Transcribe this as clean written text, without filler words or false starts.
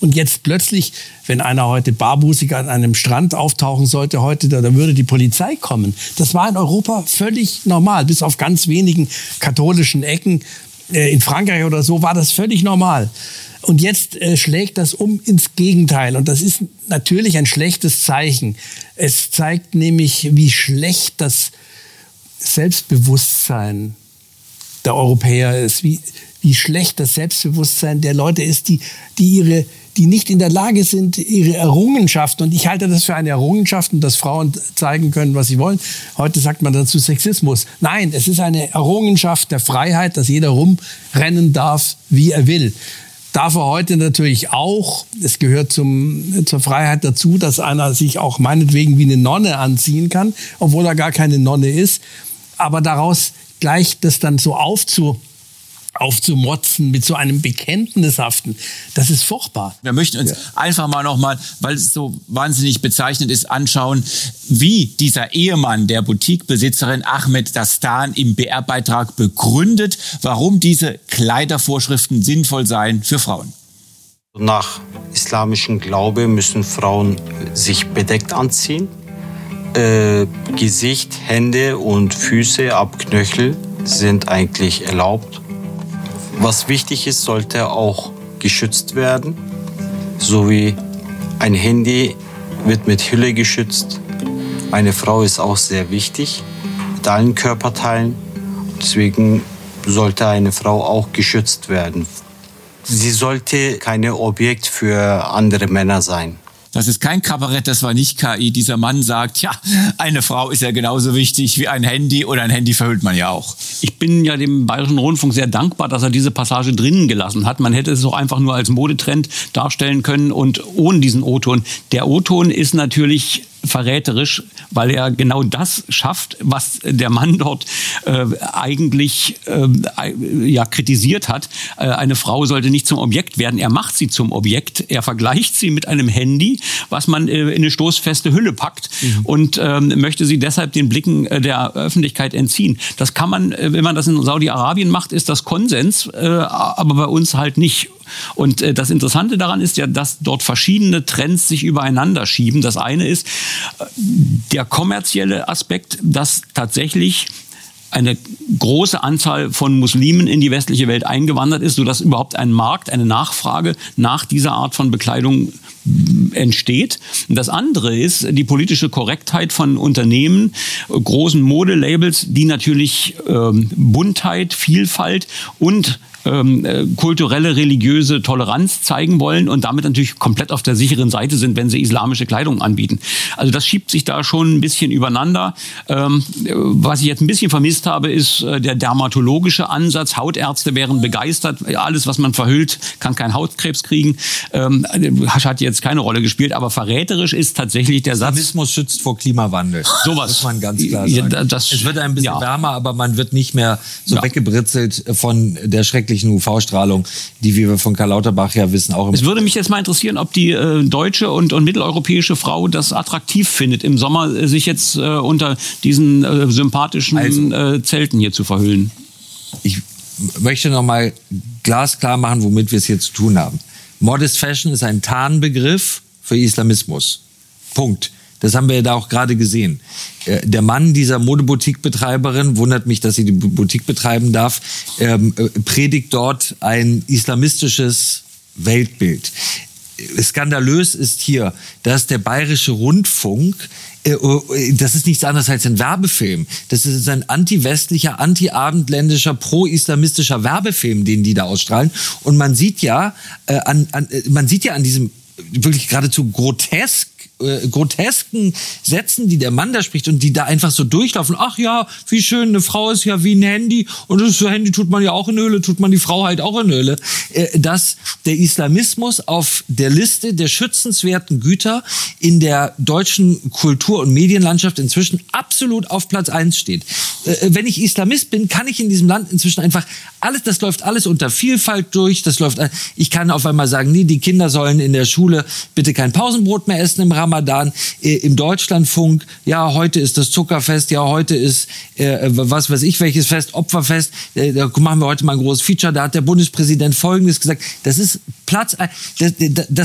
Und jetzt plötzlich, wenn einer heute barbusig an einem Strand auftauchen sollte heute, da würde die Polizei kommen. Das war in Europa völlig normal, bis auf ganz wenigen katholischen Ecken. In Frankreich oder so war das völlig normal. Und jetzt schlägt das um ins Gegenteil. Und das ist natürlich ein schlechtes Zeichen. Es zeigt nämlich, wie schlecht das Selbstbewusstsein der Europäer ist, wie schlecht das Selbstbewusstsein der Leute ist, die nicht in der Lage sind, ihre Errungenschaften, und ich halte das für eine Errungenschaft, dass Frauen zeigen können, was sie wollen. Heute sagt man dazu Sexismus. Nein, es ist eine Errungenschaft der Freiheit, dass jeder rumrennen darf, wie er will. Darf er heute natürlich auch, es gehört zur Freiheit dazu, dass einer sich auch meinetwegen wie eine Nonne anziehen kann, obwohl er gar keine Nonne ist. Aber daraus gleich das dann so aufzumotzen mit so einem Bekenntnishaften, das ist furchtbar. Wir möchten uns einfach mal nochmal, weil es so wahnsinnig bezeichnend ist, anschauen, wie dieser Ehemann der Boutiquebesitzerin Ahmed Dastan im BR-Beitrag begründet, warum diese Kleidervorschriften sinnvoll seien für Frauen. Nach islamischem Glaube müssen Frauen sich bedeckt anziehen. Gesicht, Hände und Füße ab Knöchel sind eigentlich erlaubt. Was wichtig ist, sollte auch geschützt werden. So wie ein Handy wird mit Hülle geschützt. Eine Frau ist auch sehr wichtig mit allen Körperteilen. Deswegen sollte eine Frau auch geschützt werden. Sie sollte kein Objekt für andere Männer sein. Das ist kein Kabarett, das war nicht KI. Dieser Mann sagt, ja, eine Frau ist ja genauso wichtig wie ein Handy, oder ein Handy verhüllt man ja auch. Ich bin ja dem Bayerischen Rundfunk sehr dankbar, dass er diese Passage drinnen gelassen hat. Man hätte es auch einfach nur als Modetrend darstellen können und ohne diesen O-Ton. Der O-Ton ist natürlich verräterisch, weil er genau das schafft, was der Mann dort eigentlich kritisiert hat. Eine Frau sollte nicht zum Objekt werden. Er macht sie zum Objekt. Er vergleicht sie mit einem Handy, was man in eine stoßfeste Hülle packt und möchte sie deshalb den Blicken der Öffentlichkeit entziehen. Das kann man, wenn man das in Saudi-Arabien macht, ist das Konsens, aber bei uns halt nicht. Und das Interessante daran ist ja, dass dort verschiedene Trends sich übereinander schieben. Das eine ist der kommerzielle Aspekt, dass tatsächlich eine große Anzahl von Muslimen in die westliche Welt eingewandert ist, sodass überhaupt ein Markt, eine Nachfrage nach dieser Art von Bekleidung entsteht. Und das andere ist die politische Korrektheit von Unternehmen, großen Modelabels, die natürlich Buntheit, Vielfalt und kulturelle, religiöse Toleranz zeigen wollen und damit natürlich komplett auf der sicheren Seite sind, wenn sie islamische Kleidung anbieten. Also das schiebt sich da schon ein bisschen übereinander. Was ich jetzt ein bisschen vermisst habe, ist der dermatologische Ansatz. Hautärzte wären begeistert. Alles, was man verhüllt, kann keinen Hautkrebs kriegen. Hat jetzt keine Rolle gespielt, aber verräterisch ist tatsächlich der Satz. Islamismus schützt vor Klimawandel. Sowas. Muss man ganz klar sagen. Es wird ein bisschen wärmer, aber man wird nicht mehr so weggebritzelt von der schrecklichen UV-Strahlung, die, wie wir von Karl Lauterbach ja wissen, auch... Es würde mich jetzt mal interessieren, ob die deutsche und mitteleuropäische Frau das attraktiv findet, im Sommer sich jetzt unter diesen sympathischen Zelten hier zu verhüllen. Ich möchte noch mal glasklar machen, womit wir es hier zu tun haben. Modest Fashion ist ein Tarnbegriff für Islamismus. Punkt. Das haben wir ja da auch gerade gesehen. Der Mann dieser Modeboutique-Betreiberin, wundert mich, dass sie die Boutique betreiben darf, predigt dort ein islamistisches Weltbild. Skandalös ist hier, dass der Bayerische Rundfunk, das ist nichts anderes als ein Werbefilm. Das ist ein anti-westlicher, anti-abendländischer, pro-islamistischer Werbefilm, den die da ausstrahlen. Und man sieht ja an diesem wirklich geradezu grotesken Sätzen, die der Mann da spricht und die da einfach so durchlaufen. Ach ja, wie schön, eine Frau ist ja wie ein Handy und das Handy tut man ja auch in Höhle, tut man die Frau halt auch in Höhle. Dass der Islamismus auf der Liste der schützenswerten Güter in der deutschen Kultur- und Medienlandschaft inzwischen absolut auf Platz 1 steht. Wenn ich Islamist bin, kann ich in diesem Land inzwischen einfach alles, das läuft alles unter Vielfalt durch, ich kann auf einmal sagen, nee, die Kinder sollen in der Schule bitte kein Pausenbrot mehr essen im Ramadan, im Deutschlandfunk, ja, heute ist das Zuckerfest, ja, heute ist, was weiß ich, welches Fest, Opferfest, da machen wir heute mal ein großes Feature, da hat der Bundespräsident Folgendes gesagt, das ist Platz, das